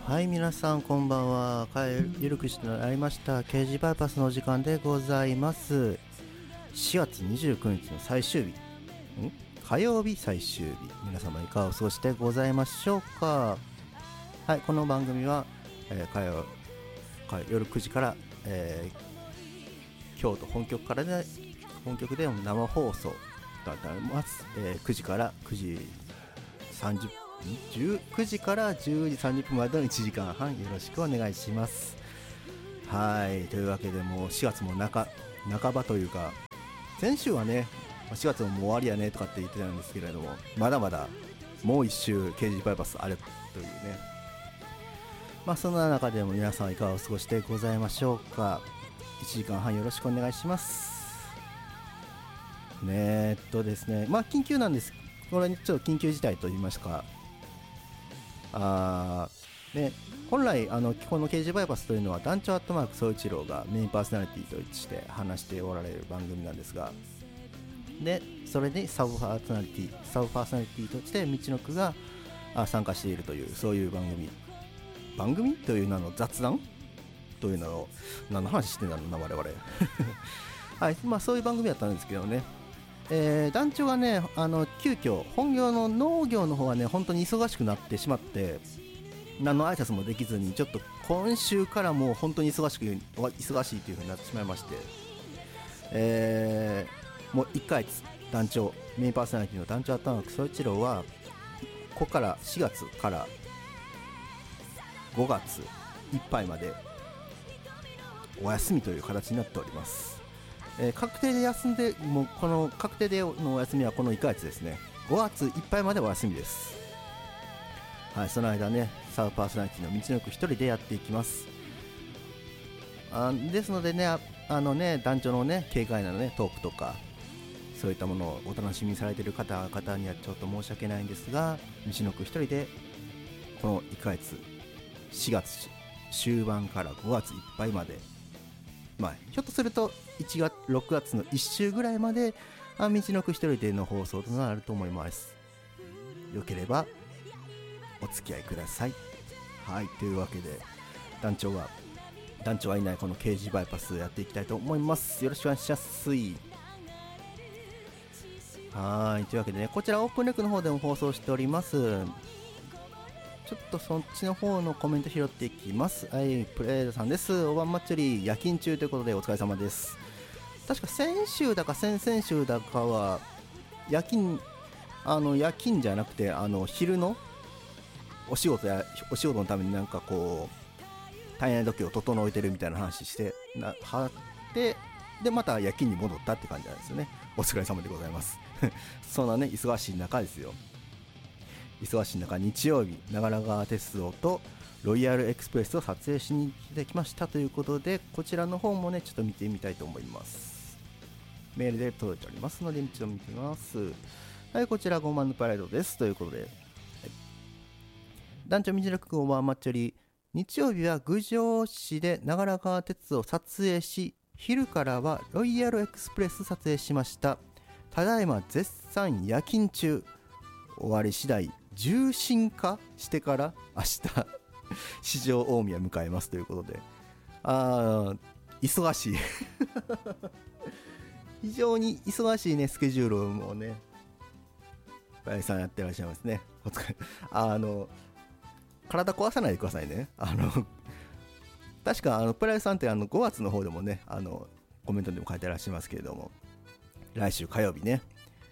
はい、皆さんこんばんは。ゆるくしてなりました刑事バイパスのお時間でございます。4月29日の最終日、火曜日最終日、皆様いかがお過ごしでございましょうか。はい、この番組は、夜9時から、京都本局での生放送となっております。9時から9時30 9時から10時30分までの1時間半よろしくお願いします。はい、というわけでもう4月も半ばというか、先週はね4月ももう終わりやねとかって言ってたんですけれども、まだまだもう一周刑事バイパスあるというね。そんな中でも皆さんいかがお過ごしでございましょうか。1時間半よろしくお願いしますね。ですね、緊急なんです。これちょっと緊急事態と言いますか、本来この刑事バイパスというのは団長アットマーク総一郎がメインパーソナリティとして話しておられる番組なんですが、でそれでサブパーソナリティとして道のくが参加しているという、そういう番組という名の雑談という名の何の話してんだろうな我々はい、そういう番組だったんですけどね、団長がね急遽本業の農業の方はね本当に忙しくなってしまって、何の挨拶もできずに、ちょっと今週からもう本当に忙しいという風になってしまいまして、もう1ヶ月団長メインパーソナリティの団長アットマーク総一郎はここから4月から5月いっぱいまでお休みという形になっております。確定で休んで、もうこの確定でのお休みはこの1ヶ月ですね。5月いっぱいまでお休みです。はい、その間ねサブパーソナリティの道のく一人でやっていきます。ですのでね、団長のね軽快なねトークとかそういったものをお楽しみにされている方々にはちょっと申し訳ないんですが、道のく一人でこの1ヶ月4月終盤から5月いっぱいまで、ひょっとすると6月の1週ぐらいまで道のく一人での放送となると思います。よければお付き合いください。はい、というわけで団長はいないこの刑事バイパスやっていきたいと思います。よろしくお願いします。はい、というわけでね、こちらオープンレックの方でも放送しております。ちょっとそっちの方のコメント拾っていきます。はい、プレードさんです。おばん祭り夜勤中ということでお疲れ様です。確か先週だか先々週だかは夜勤じゃなくて昼のお仕事のためになんかこう体内時計を整えてるみたいな話してでまた夜勤に戻ったって感じなんですよね。お疲れ様でございますそんなね忙しい中ですよ。忙しい中、日曜日長良川鉄道とロイヤルエクスプレスを撮影しに来てきましたということで、こちらの方もねちょっと見てみたいと思います。メールで届いておりますので一度見てみます。はい、こちら5万のパレードですということで、はい、団長道のく5番祭り、日曜日は郡上市で長良川鉄道を撮影し、昼からはロイヤルエクスプレス撮影しました。ただいま絶賛夜勤中。終わり次第重心化してから明日四条大宮迎えますということで、忙しい非常に忙しいねスケジュールもね林さんやってらっしゃいますね。お疲れ体壊さないでくださいね。確かプライさんって5月の方でもねコメントでも書いてらっしゃいますけれども、来週火曜日ね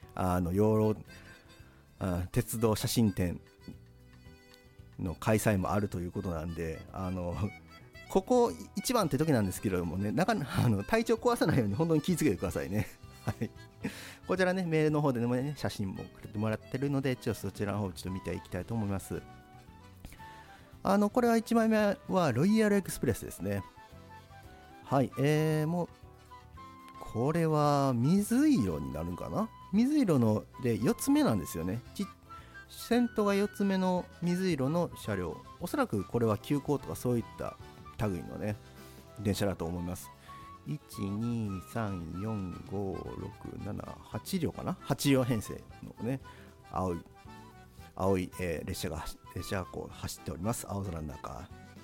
鉄道写真展の開催もあるということなんで、ここ一番って時なんですけれどもね、体調壊さないように本当に気をつけてくださいねはいこちらねメールの方でもね写真もくれてもらってるので、そちらの方ちょっと見ていきたいと思います。これは1枚目はロイヤルエクスプレスですね。はい、もうこれは水色になるんかな。水色ので4つ目なんですよね。先頭が4つ目の水色の車両、おそらくこれは急行とかそういった類のね電車だと思います。1,2,3,4,5,6,7,8両かな、8両編成のね青い青い、列車がこう走っております。青空の中。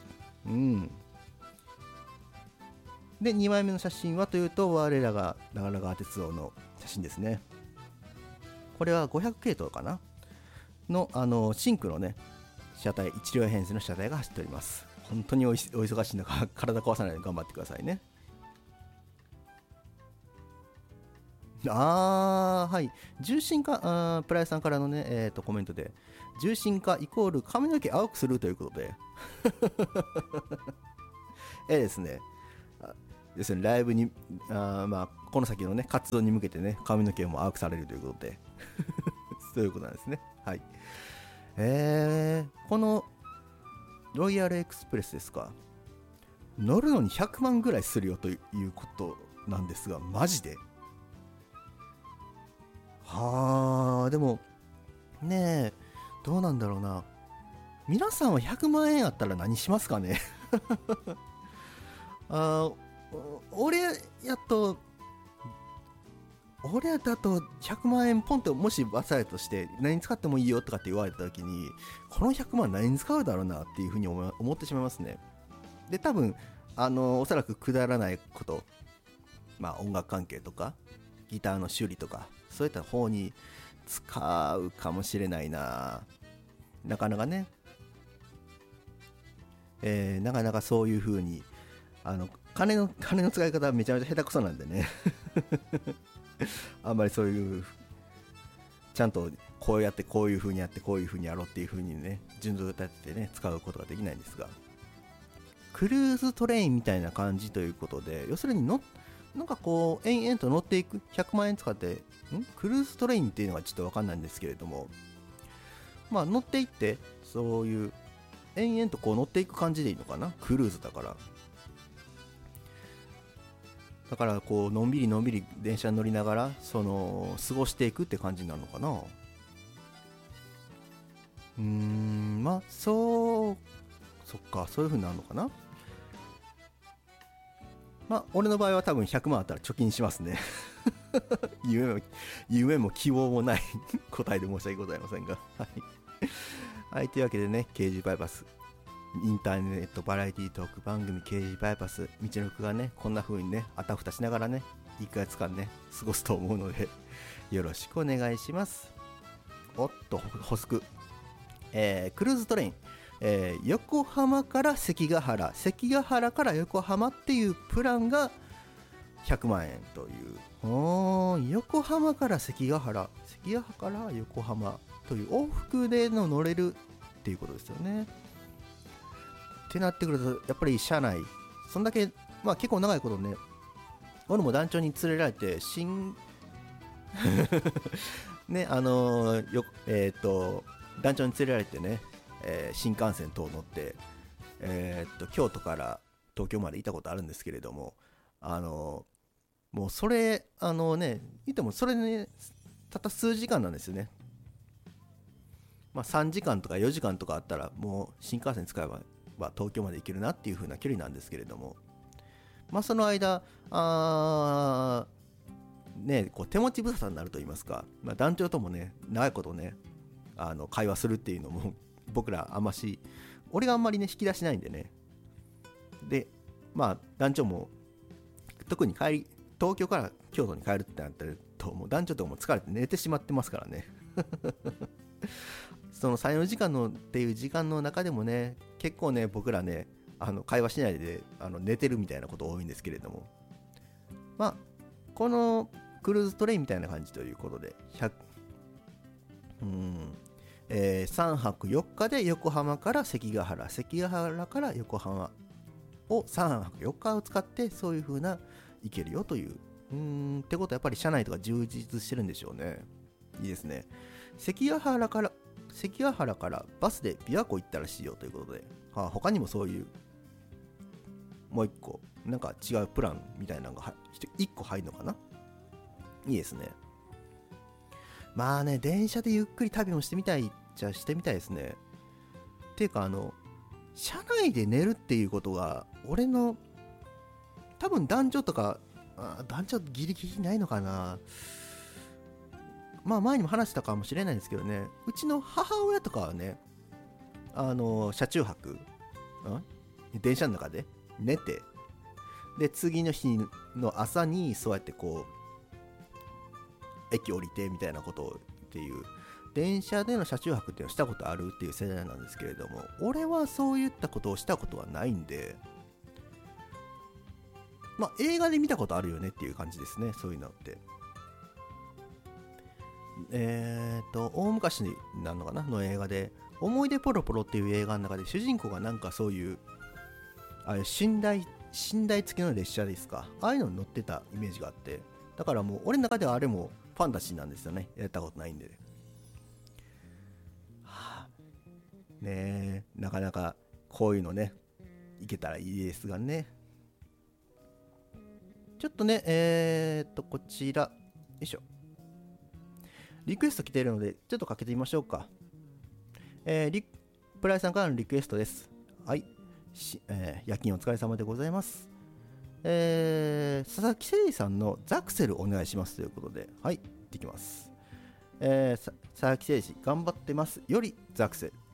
で2枚目の写真はというと、我らが長良川鉄道の写真ですね。これは500系統かなの、真空のね車体、1両編成の車体が走っております。本当にお忙しい中、体壊さないように頑張ってくださいね。はい、重心化、プライさんからのね、コメントで、重心化イコール髪の毛青くするということでですね、ライブにこの先のね活動に向けてね、髪の毛も青くされるということでそういうことなんですね。はい。このロイヤルエクスプレスですか、乗るのに100万ぐらいするよということなんですが、マジで？でもねえ、どうなんだろうな。皆さんは100万円あったら何しますかね俺だと100万円ポンってもし渡されたとして、何に使ってもいいよとかって言われた時に、この100万何に使うだろうなっていうふうに思ってしまいますね。で多分おそらくくだらないこと、音楽関係とかギターの修理とかそういった方に使うかもしれないな。なかなかね、なかなかそういう風に金の使い方はめちゃめちゃ下手くそなんでねあんまりそういうちゃんとこうやってこういう風にやってこういう風にやろうっていう風にね、順序立ててね使うことができないんですが、クルーズトレインみたいな感じということで、要するになんかこう延々と乗っていく、100万円使ってクルーズトレインっていうのがちょっと分かんないんですけれども、乗っていって、そういう延々とこう乗っていく感じでいいのかな、クルーズだからこうのんびり電車に乗りながら過ごしていくって感じになるのかな。そっか、そういう風になるのかな。俺の場合は多分100万あったら貯金しますね夢も希望もない答えで申し訳ございませんがはい、というわけでね、刑事バイパス、インターネットバラエティトーク番組刑事バイパス、道のくがねこんな風にねあたふたしながらね1ヶ月間ね過ごすと思うのでよろしくお願いします。おっと補足、クルーズトレイン、横浜から関ヶ原、関ヶ原から横浜っていうプランが100万円という、横浜から関ヶ原、関ヶ原から横浜という往復で乗れるっていうことですよね。ってなってくると、やっぱり車内そんだけ、結構長いことね、俺も団長に連れられてね、団長に連れられてね、新幹線等乗って、京都から東京まで行ったことあるんですけれども、もうそれ言ってもそれねたった数時間なんですよね。3時間とか4時間とかあったらもう新幹線使えば、東京まで行けるなっていう風な距離なんですけれども、その間こう手持ち無沙汰になると言いますか、団長ともね長いことね会話するっていうのも僕ら俺があんまりね引き出しないんでね。で団長も特に東京から京都に帰るってなったらもう団長とかも疲れて寝てしまってますからねその 3,4 時間のっていう時間の中でもね、結構ね僕らね会話しないで寝てるみたいなこと多いんですけれども、このクルーズトレインみたいな感じということで3泊4日で横浜から関ヶ原、関ヶ原から横浜を3泊4日を使ってそういう風な行けるよというってことはやっぱり車内とか充実してるんでしょうね。いいですね。関ヶ原からバスで琵琶湖行ったらしいよということで、他にもそういうもう一個なんか違うプランみたいなのが1個入るのかな。いいですね。電車でゆっくり旅もしてみたいしてみたいですね。っていうか車内で寝るっていうことが俺の多分男女とか団長ギリギリないのかな。 まあ前にも話したかもしれないんですけどね、うちの母親とかはね、車中泊、電車の中で寝て、で次の日の朝にそうやってこう駅降りてみたいなことをっていう、電車での車中泊っていうのをしたことあるっていう世代なんですけれども、俺はそういったことをしたことはないんで、まあ映画で見たことあるよねっていう感じですね、そういうのって。大昔になるのかなの映画で、思い出ポロポロっていう映画の中で主人公がなんかそういう寝台付きの列車ですか、ああいうのに乗ってたイメージがあって、だからもう俺の中ではあれもファンタジーなんですよね、やったことないんで、ねえ、なかなかこういうのねいけたらいいですがね。ちょっとねこちらよいしょ、リクエスト来ているのでちょっとかけてみましょうか。プライさんからのリクエストです。はい、夜勤お疲れ様でございます。佐々木誠二さんのザクセルお願いしますということで、はい、行ってきます。佐々木誠二頑張ってますよりザクセル。